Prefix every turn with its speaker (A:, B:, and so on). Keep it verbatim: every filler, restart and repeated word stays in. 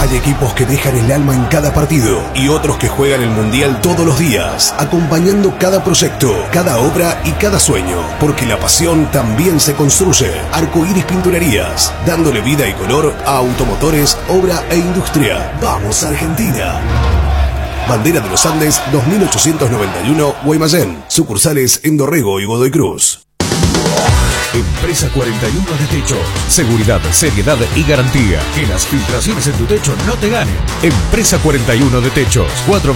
A: Hay equipos que dejan el alma en cada partido y otros que juegan el Mundial todos los días, acompañando cada proyecto, cada obra y cada sueño, porque la pasión también se construye. Arcoíris Pinturerías, dándole vida y color a automotores, obra e industria. ¡Vamos, Argentina! Bandera de los Andes dos mil ochocientos noventa y uno, Guaymallén. Sucursales en Dorrego y Godoy Cruz.
B: Empresa cuarenta y uno de Techo. Seguridad, seriedad y garantía. Que las filtraciones en tu techo no te ganen. Empresa cuarenta y uno de Techos. cuatro